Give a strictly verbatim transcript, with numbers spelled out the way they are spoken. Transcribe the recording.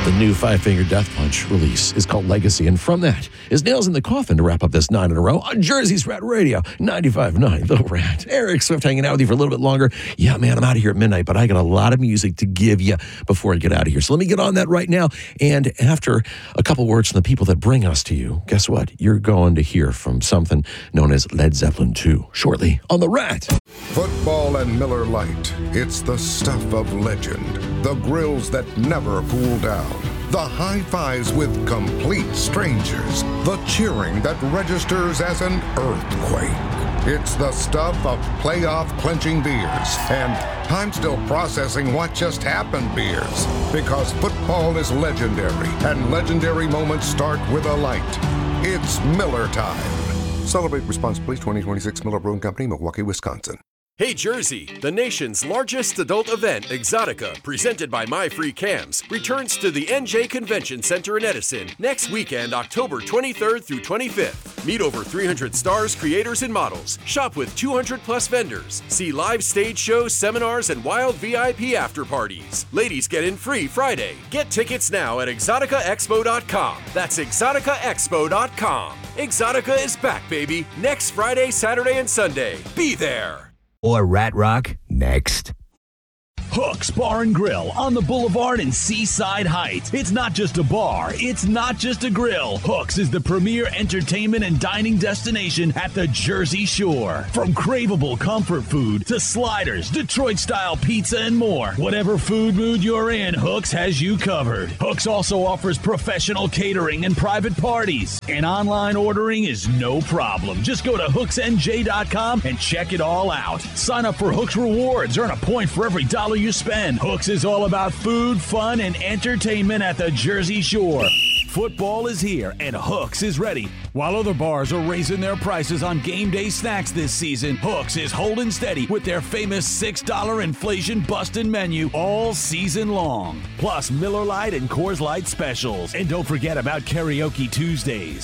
The new Five Finger Death Punch release is called Legacy, and from that is Nails in the Coffin to wrap up this nine in a row on Jersey's Rat Radio, ninety-five point nine The Rat. Eric Swift hanging out with you for a little bit longer. Yeah, man, I'm out of here at midnight, but I got a lot of music to give you before I get out of here. So let me get on that right now. And after a couple words from the people that bring us to you, guess what? You're going to hear from something known as Led Zeppelin two shortly on The Rat. Football and Miller Lite. It's the stuff of legend. The grills that never cool down. The high fives with complete strangers. The cheering that registers as an earthquake. It's the stuff of playoff clinching beers. And I'm still processing what just happened beers. Because football is legendary, and legendary moments start with a light. It's Miller time. Celebrate responsibly. twenty twenty-six Miller Brewing Company, Milwaukee, Wisconsin. Hey Jersey, the nation's largest adult event, Exotica, presented by My Free Cams, returns to the N J Convention Center in Edison next weekend, October twenty-third through twenty-fifth. Meet over three hundred stars, creators, and models. Shop with two hundred plus vendors. See live stage shows, seminars, and wild V I P after parties. Ladies get in free Friday. Get tickets now at exotica expo dot com. That's exotica expo dot com. Exotica is back, baby, next Friday, Saturday, and Sunday. Be there. Or Rat Rock next. Hooks Bar and Grill on the Boulevard in Seaside Heights. It's not just a bar. It's not just a grill. Hooks is the premier entertainment and dining destination at the Jersey Shore. From craveable comfort food to sliders, Detroit-style pizza, and more. Whatever food mood you're in, Hooks has you covered. Hooks also offers professional catering and private parties. And online ordering is no problem. Just go to hooks n j dot com and check it all out. Sign up for Hooks Rewards. Earn a point for every dollar you spend. Hooks is all about food, fun, and entertainment at the Jersey Shore. Football is here, and Hooks is ready. While other bars are raising their prices on game day snacks this season, Hooks is holding steady with their famous six dollar inflation-busting menu all season long. Plus Miller Lite and Coors Light specials. And don't forget about Karaoke Tuesdays.